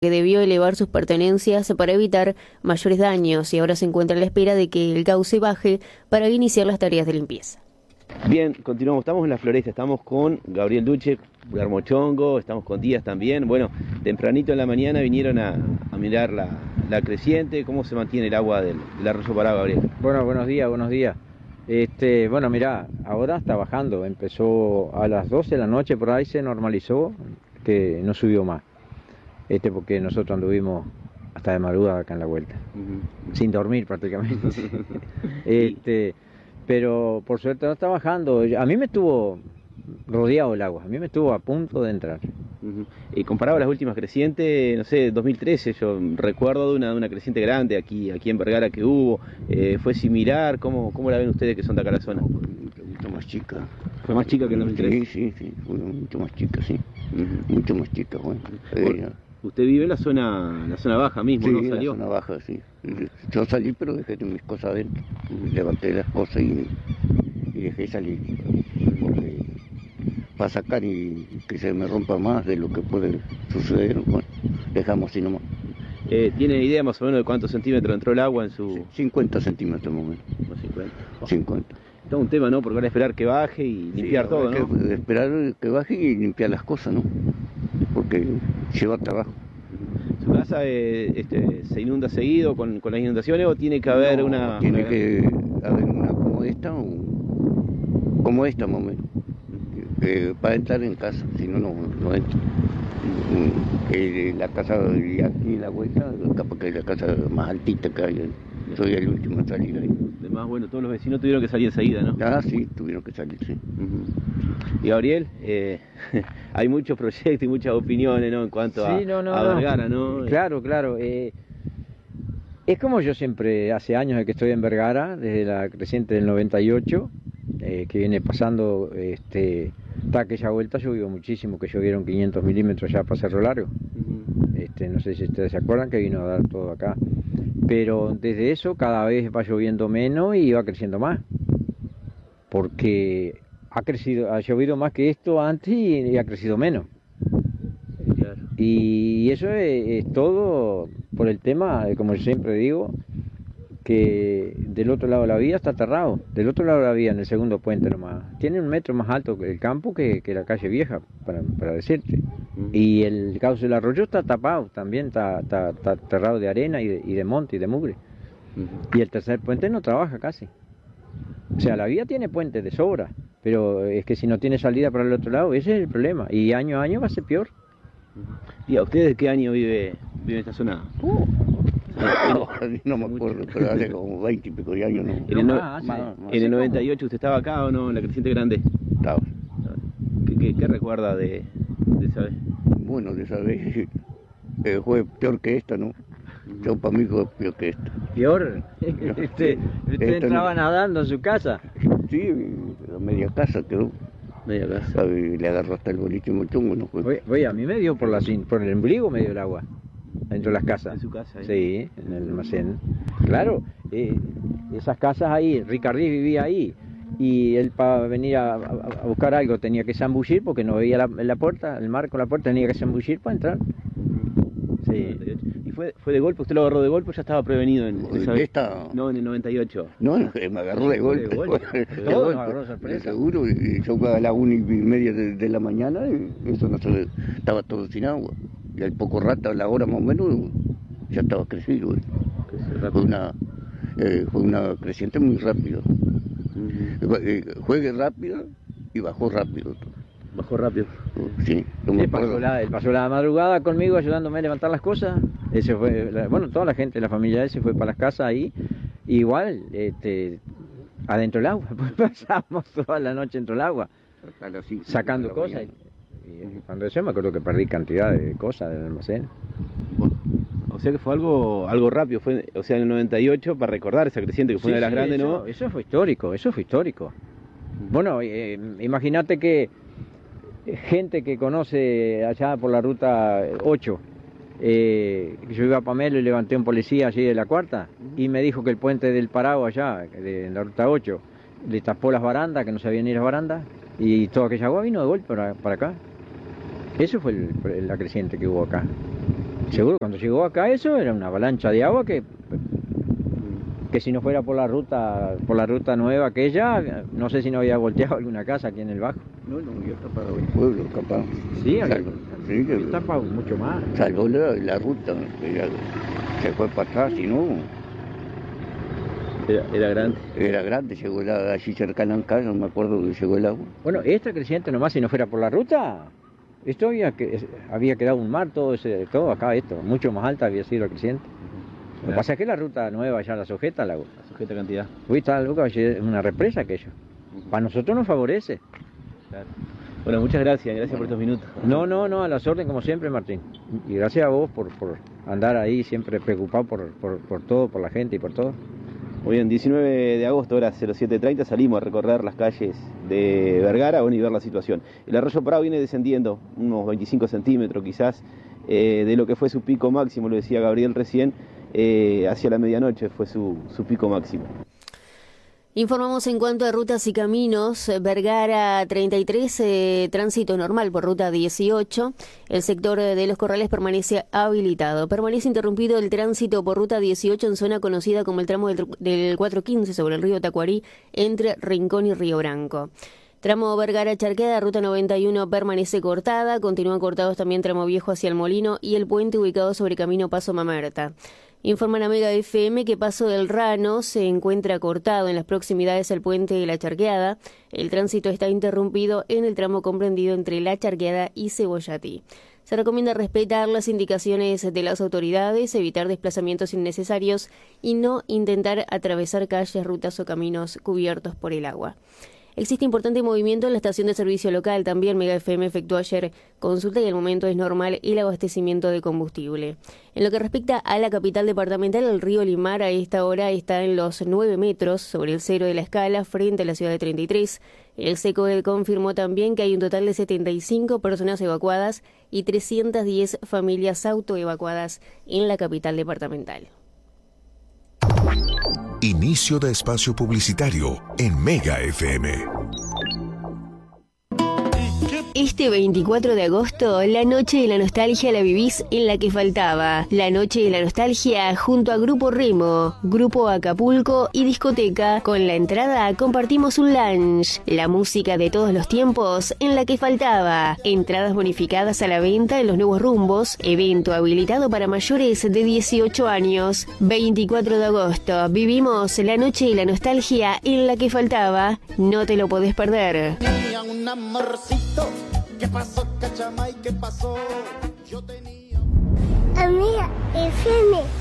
que debió elevar sus pertenencias para evitar mayores daños y ahora se encuentra a la espera de que el cauce baje para iniciar las tareas de limpieza. Bien, continuamos, estamos en la floresta, estamos con Gabriel Duche, Guillermo Chongo, estamos con Díaz también. Bueno, tempranito en la mañana vinieron a mirar la creciente. ¿Cómo se mantiene el agua del arroyo Pará, Gabriel? Bueno, buenos días, buenos días. Bueno, mirá, ahora está bajando, empezó a las 12 de la noche, por ahí se normalizó, que no subió más. Porque nosotros anduvimos hasta de madrugada acá en la vuelta, sin dormir prácticamente. Pero por suerte no está bajando. A mí me estuvo rodeado el agua, a mí me estuvo a punto de entrar. Y comparado a las últimas crecientes, no sé, 2013, yo recuerdo de una creciente grande aquí en Vergara que hubo, ¿fue similar? ¿Cómo la ven ustedes que son de acá a la zona? Mucho más chica. ¿Fue más chica que el 2013? Sí, fue mucho más chica, sí. Mucho más chica, bueno. Usted vive en la zona baja mismo, sí, ¿no salió? En la zona baja, sí. Yo salí, pero dejé mis cosas adentro. Levanté las cosas y dejé salir. Porque para sacar y que se me rompa más de lo que puede suceder, bueno, dejamos así nomás. ¿Tiene idea más o menos de cuántos centímetros entró el agua en su...? 50 centímetros más o menos. 50. Está un tema, ¿no? Porque ahora esperar que baje y limpiar todo, ¿no? Que esperar que baje y limpiar las cosas, ¿no? Porque lleva trabajo. ¿Su casa se inunda seguido con las inundaciones o tiene que haber una...? Tiene que haber una como esta más o menos. Para entrar en casa, si no, no entra. La casa de aquí, la vuelta, capaz que es la casa más altita que hay. Soy el último en salir ahí. Además, bueno, todos los vecinos tuvieron que salir enseguida, ¿no? Ah, sí, tuvieron que salir, sí. Y Gabriel, hay muchos proyectos y muchas opiniones, ¿no? En cuanto a Vergara, ¿no? Claro. Es como yo siempre, hace años que estoy en Vergara, desde la creciente del 98, que viene pasando, hasta aquella vuelta llovió muchísimo, que llovieron 500 milímetros ya para Cerro Largo. No sé si ustedes se acuerdan que vino a dar todo acá. Pero desde eso cada vez va lloviendo menos y va creciendo más. Porque ha llovido más que esto antes y ha crecido menos. Claro. Y eso es todo por el tema, como yo siempre digo, que del otro lado de la vía está aterrado. Del otro lado de la vía, en el segundo puente nomás, tiene 1 metro más alto que el campo que la calle vieja, para decirte. Y el cauce del arroyo está tapado, también está aterrado de arena y de monte y de mugre. Y el tercer puente no trabaja casi. O sea, la vía tiene puente de sobra, pero es que si no tiene salida para el otro lado, ese es el problema. Y año a año va a ser peor. ¿Y a usted de qué año vive en esta zona? No me acuerdo, pero hace como 20 y pico de años, ¿no? En el 98 usted estaba acá, ¿o no? En la creciente grande. Estaba. ¿Qué recuerda de esa vez? Bueno, de esa vez fue peor que esta, ¿no? Yo para mí fue peor que esta. ¿Peor? ¿Usted entraba nadando en su casa? Sí, media casa quedó. Media casa. Le agarró hasta el boliche Chongo, ¿no fue? Oye, a mí me dio por el ombligo me dio el agua. Dentro de las casas. ¿En su casa? Sí, en el almacén. Claro, esas casas ahí, Ricardí vivía ahí. Y él para venir a buscar algo tenía que zambullir porque no veía la puerta, el marco de la puerta, tenía que zambullir para entrar. Sí. ¿Y fue de golpe? ¿Usted lo agarró de golpe o ya estaba prevenido en esa vez? No, en el 98. No, me agarró de golpe. Todo me agarró sorpresa. Seguro, y yo a las 1:30 de la mañana, eso estaba todo sin agua. Y al poco rato, a la hora más o menos, ya estaba crecido. Fue una creciente muy rápida. Juegue rápido y bajó rápido. Bajó rápido. Sí. Él pasó la madrugada conmigo ayudándome a levantar las cosas. Ese fue, toda la gente de la familia se fue para las casas ahí. Igual, adentro del agua. Pasamos toda la noche dentro del agua, sacando cosas. Y cuando eso me acuerdo que perdí cantidad de cosas del almacén. Bueno, o sea que fue algo rápido, o sea, en el 98, para recordar esa creciente que fue una de las grandes, ¿no? Eso fue histórico. Bueno, imagínate que gente que conoce allá por la ruta 8, yo iba a Pamelo y levanté un policía allí de la cuarta y me dijo que el puente del Parao allá, de la ruta 8, le tapó las barandas, que no sabían ir las barandas, y toda aquella agua vino de golpe para acá. Eso fue la creciente que hubo acá. Seguro, cuando llegó acá eso era una avalancha de agua que si no fuera por la ruta nueva aquella, no sé si no había volteado alguna casa aquí en el Bajo. No, había tapado el pueblo, capaz. Sí, Sí, tapado mucho más. salvó la ruta, se fue para atrás, si no, Era grande. era grande, llegó allí cercana a casa, no me acuerdo que llegó el agua. Bueno, esta creciente nomás, si no fuera por la ruta, esto había quedado un mar, todo acá, mucho más alta había sido la creciente. Lo que pasa es que la ruta nueva ya la sujeta al agua. La sujeta cantidad. Uy, está loca, es una represa aquello. Para nosotros nos favorece. Claro. Bueno, muchas gracias por estos minutos. No, a las órdenes como siempre, Martín. Y gracias a vos por andar ahí siempre preocupado por todo, por la gente y por todo. Muy bien, 19 de agosto, horas 07:30, salimos a recorrer las calles de Vergara, y ver la situación. El arroyo Prado viene descendiendo unos 25 centímetros quizás de lo que fue su pico máximo, lo decía Gabriel recién, hacia la medianoche fue su pico máximo. Informamos en cuanto a rutas y caminos. Vergara 33, tránsito normal por ruta 18. El sector de Los Corrales permanece habilitado. Permanece interrumpido el tránsito por ruta 18 en zona conocida como el tramo del 415 sobre el río Tacuarí, entre Rincón y Río Branco. Tramo Vergara-Charqueada, ruta 91 permanece cortada. Continúan cortados también tramo viejo hacia el Molino y el puente ubicado sobre camino Paso Mamerta. Informan a Mega FM que Paso del Rano se encuentra cortado en las proximidades al puente de la Charqueada. El tránsito está interrumpido en el tramo comprendido entre la Charqueada y Cebollatí. Se recomienda respetar las indicaciones de las autoridades, evitar desplazamientos innecesarios y no intentar atravesar calles, rutas o caminos cubiertos por el agua. Existe importante movimiento en la estación de servicio local. También Mega FM efectuó ayer consulta y al momento es normal el abastecimiento de combustible. En lo que respecta a la capital departamental, el río Limar a esta hora está en los 9 metros sobre el cero de la escala frente a la ciudad de 33. El SECOED confirmó también que hay un total de 75 personas evacuadas y 310 familias autoevacuadas en la capital departamental. Inicio de espacio publicitario en Mega FM. Este 24 de agosto, la Noche de la Nostalgia la vivís en La que Faltaba. La Noche de la Nostalgia junto a Grupo Remo, Grupo Acapulco y Discoteca. Con la entrada compartimos un lunch. La música de todos los tiempos en La que Faltaba. Entradas bonificadas a la venta en los nuevos rumbos. Evento habilitado para mayores de 18 años. 24 de agosto, vivimos la Noche de la Nostalgia en La que Faltaba. No te lo podés perder. Tenía un amorcito. ¿Qué pasó, Cachamay? ¿Qué pasó? Yo tenía... Amiga FM.